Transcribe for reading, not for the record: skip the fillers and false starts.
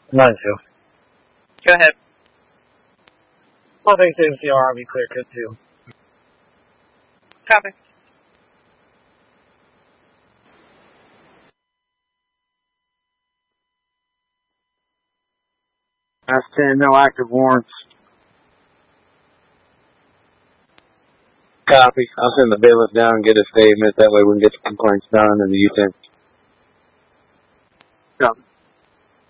Mine too. Go ahead. I think the NCR will be clear cut too. Copy. That's 10, no active warrants. Copy. I'll send the bailiff down and get a statement. That way we can get the complaints done and the U-10. Copy.